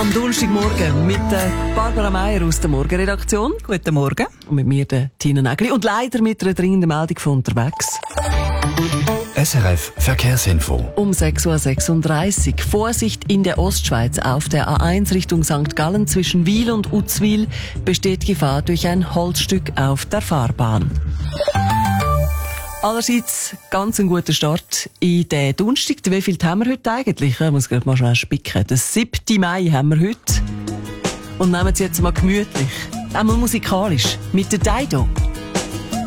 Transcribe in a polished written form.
Am Donnerstagmorgen mit Barbara Meier aus der Morgenredaktion. Guten Morgen. Und mit mir, der Tina Nägeli. Und leider mit einer dringenden Meldung von unterwegs. SRF Verkehrsinfo. Um 6.36 Uhr. Vorsicht in der Ostschweiz. Auf der A1 Richtung St. Gallen zwischen Wil und Uzwil besteht Gefahr durch ein Holzstück auf der Fahrbahn. Allerseits ganz ein guter Start in den Donnerstag. Wie viel haben wir heute eigentlich? Ich muss gerade mal schnell spicken. Den 7. Mai haben wir heute. Und nehmen Sie jetzt mal gemütlich, einmal musikalisch, mit der Dido.